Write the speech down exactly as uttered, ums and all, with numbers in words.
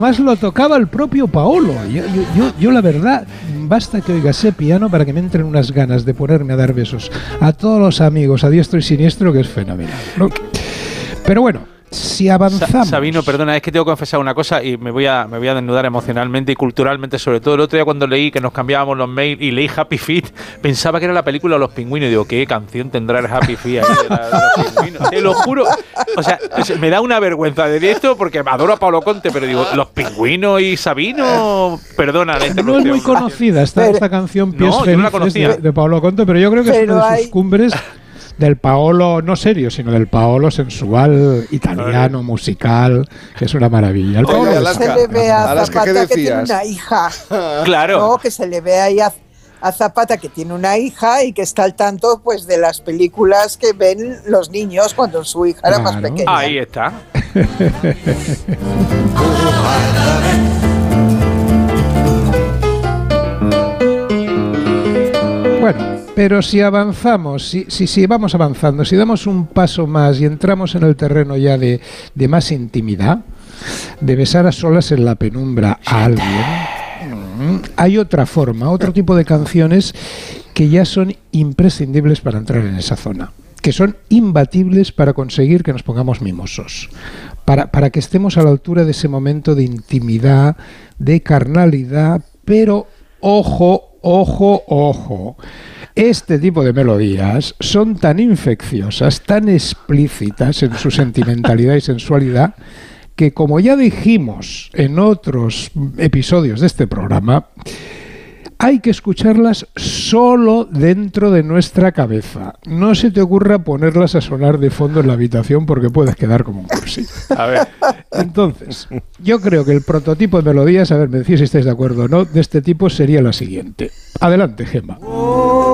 Más lo tocaba el propio Paolo. Yo, yo, yo, yo la verdad, basta que oiga ese piano para que me entren unas ganas de ponerme a dar besos a todos los amigos, a diestro y siniestro, que es fenomenal, ¿no? Pero bueno, si avanzamos... Sabino, perdona, es que tengo que confesar una cosa y me voy a me voy a desnudar emocionalmente y culturalmente, sobre todo el otro día cuando leí que nos cambiábamos los mails y leí Happy Feet, pensaba que era la película de los pingüinos y digo, ¿qué canción tendrá el Happy Feet ahí de, la, de los pingüinos? Te lo juro, o sea, me da una vergüenza de esto porque adoro a Paolo Conte, pero digo, los pingüinos y Sabino, perdona la interrupción. No es muy conocida esta, esta canción Pies no, Felices de, de Paolo Conte, pero yo creo que pero es una de sus hay... cumbres del Paolo, no serio, sino del Paolo sensual, italiano, musical, que es una maravilla. El Paolo Oye, Alaska, se le ve a Alaska, Zapata que tiene una hija. Claro. No, que se le ve ahí a, a Zapata que tiene una hija y que está al tanto pues de las películas que ven los niños cuando su hija claro. era más pequeña. Ahí está. Bueno, pero si avanzamos, si, si, si vamos avanzando, si damos un paso más y entramos en el terreno ya de, de más intimidad, de besar a solas en la penumbra a alguien, hay otra forma, otro tipo de canciones que ya son imprescindibles para entrar en esa zona, que son imbatibles para conseguir que nos pongamos mimosos, para, para que estemos a la altura de ese momento de intimidad, de carnalidad, pero ojo, ojo, ojo. Este tipo de melodías son tan infecciosas, tan explícitas en su sentimentalidad y sensualidad, que como ya dijimos en otros episodios de este programa, hay que escucharlas solo dentro de nuestra cabeza. No se te ocurra ponerlas a sonar de fondo en la habitación porque puedes quedar como un cursi. A ver. Entonces, yo creo que el prototipo de melodías, a ver, me decís si estáis de acuerdo o no, de este tipo sería la siguiente. Adelante, Gemma.